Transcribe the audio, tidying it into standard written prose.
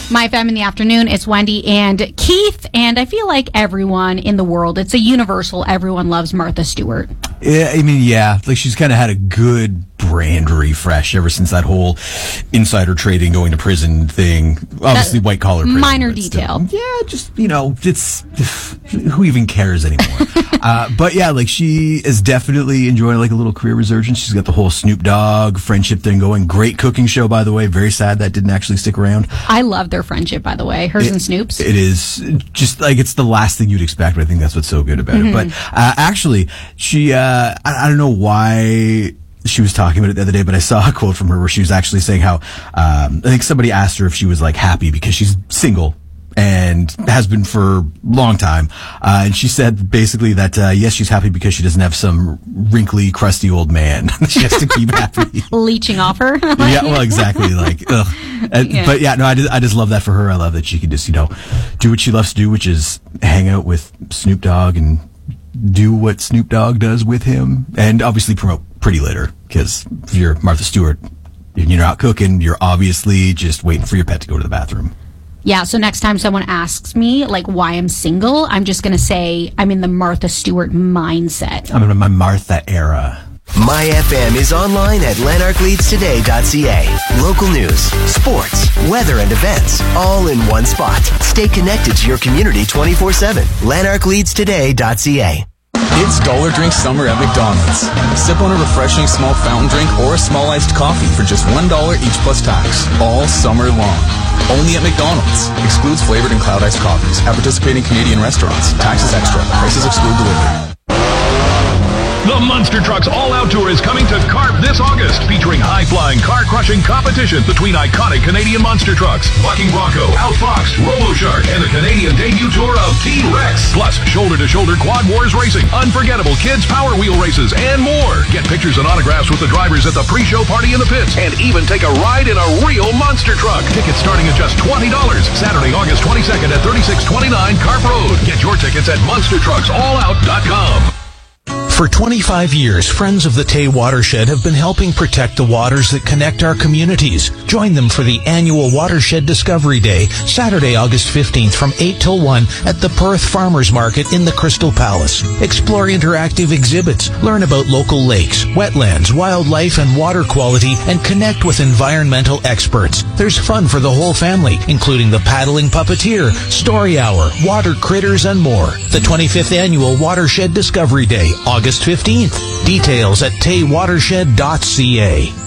My FM in the afternoon, it's Wendy and Keith, and I feel like everyone in the world, it's a universal, everyone loves Martha Stewart. Yeah, I mean, yeah, like she's kind of had a good brand refresh ever since that whole insider trading, going to prison thing. Obviously, white collar prison. Minor detail. Yeah, just, it's who even cares anymore? But yeah, like she is definitely enjoying like a little career resurgence. She's got the whole Snoop Dogg friendship thing going. Great cooking show, by the way. Very sad that didn't actually stick around. I love their friendship, by the way. Hers and Snoop's. It is just like, it's the last thing you'd expect, but I think that's what's so good about it. But actually, she, I don't know why she was talking about it the other day, but I saw a quote from her where she was actually saying how, I think somebody asked her if she was like happy because she's single and has been for a long time. And she said basically that, yes, she's happy because she doesn't have some wrinkly, crusty old man. She has to keep happy. Leeching off her. Yeah, well, exactly. Like, ugh. Yeah. But yeah, no, I just love that for her. I love that she can just, do what she loves to do, which is hang out with Snoop Dogg and do what Snoop Dogg does with him. And obviously promote Pretty Litter, because if you're Martha Stewart and you're out cooking, you're obviously just waiting for your pet to go to the bathroom. Yeah, so next time someone asks me, like, why I'm single, I'm just going to say I'm in the Martha Stewart mindset. I'm in my Martha era. My FM is online at lanarkleadstoday.ca. Local news, sports, weather, and events, all in one spot. Stay connected to your community 24/7. lanarkleadstoday.ca. It's Dollar Drink Summer at McDonald's. Sip on a refreshing small fountain drink or a small iced coffee for just $1 each plus tax, all summer long. Only at McDonald's. Excludes flavored and cloud iced coffees at participating Canadian restaurants. Taxes extra. Prices exclude delivery. The Monster Trucks All-Out Tour is coming to CARP this August, featuring high-flying, car-crushing competition between iconic Canadian monster trucks, Bucking Bronco, Outfoxed, RoboShark, and the Canadian debut tour of T-Rex. Plus, shoulder-to-shoulder Quad Wars racing, unforgettable kids Power Wheel races, and more. Get pictures and autographs with the drivers at the pre-show party in the pits, and even take a ride in a real monster truck. Tickets starting at just $20. Saturday, August 22nd at 3629 CARP Road. Get your tickets at monstertruckstallout.com. For 25 years, Friends of the Tay Watershed have been helping protect the waters that connect our communities. Join them for the annual Watershed Discovery Day, Saturday, August 15th from 8 till 1 at the Perth Farmers Market in the Crystal Palace. Explore interactive exhibits, learn about local lakes, wetlands, wildlife, and water quality, and connect with environmental experts. There's fun for the whole family, including the paddling puppeteer, story hour, water critters, and more. The 25th annual Watershed Discovery Day, August 15th. Details at taywatershed.ca.